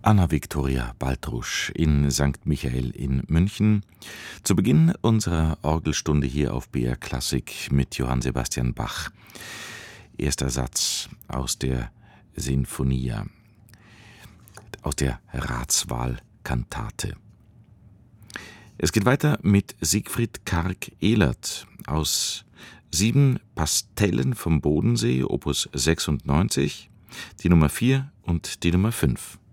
Anna-Viktoria Baltrusch in St. Michael in München. Zu Beginn unserer Orgelstunde hier auf BR Klassik mit Johann Sebastian Bach. Erster Satz aus der Sinfonia, aus der Ratswahlkantate. Es geht weiter mit Siegfried Karg-Elert aus 7 Pastellen vom Bodensee, Opus 96, die Nummer 4 und die Nummer 5.